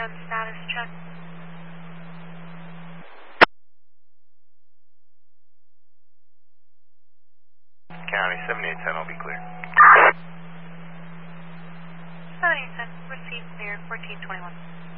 status check. County 7810 will be clear. 7810, received near 1421.